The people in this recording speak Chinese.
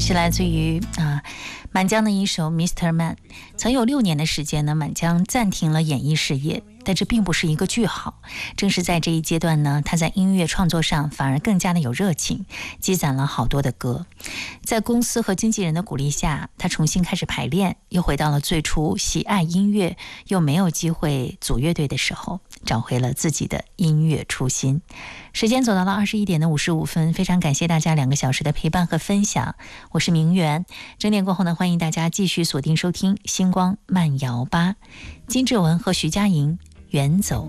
是来自于满江的一首 Mr. Man。 曾有6年的时间呢，满江暂停了演艺事业，但这并不是一个句号。正是在这一阶段呢，他在音乐创作上反而更加的有热情，积攒了好多的歌。在公司和经纪人的鼓励下，他重新开始排练，又回到了最初喜爱音乐又没有机会组乐队的时候，找回了自己的音乐初心。时间走到了21点的55分，非常感谢大家2个小时的陪伴和分享，我是明媛。整点过后呢，欢迎大家继续锁定收听星光慢摇吧，金志文和徐佳莹远走